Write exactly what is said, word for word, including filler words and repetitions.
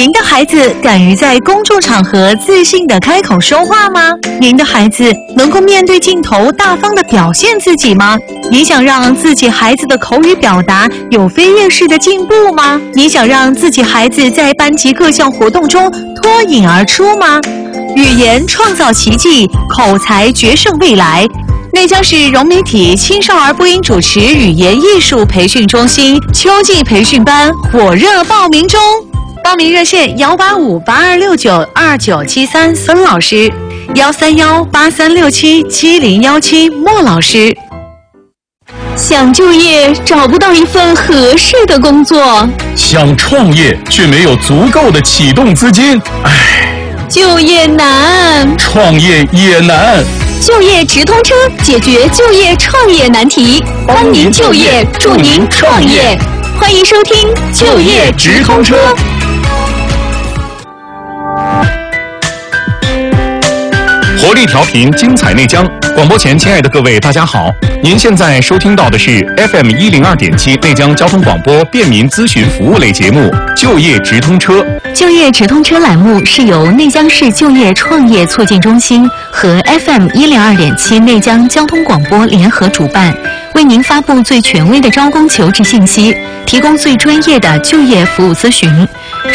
您的孩子敢于在公众场合自信地开口说话吗？您的孩子能够面对镜头大方地表现自己吗？你想让自己孩子的口语表达有飞跃式的进步吗？你想让自己孩子在班级各项活动中脱颖而出吗？语言创造奇迹，口才决胜未来。内江市融媒体青少儿播音主持语言艺术培训中心秋季培训班火热报名中，报名热线幺八五八二六九二九七三孙老师，幺三幺八三六七七零幺七莫老师。想就业找不到一份合适的工作， 想创业却没有足够的启动资金，唉， 就业难， 创业也难。 就业直通车解决就业创业难题，帮您就业，助您创业。欢迎收听就业直通车。 活力调频，精彩内江。广播前，亲爱的各位，大家好！您现在收听到的是 F M 一零二点七内江交通广播便民咨询服务类节目《就业直通车》。 就业直通车栏目是由内江市就业创业促进中心和 F M 一零二点七内江交通广播联合主办，为您发布最权威的招工求职信息，提供最专业的就业服务咨询。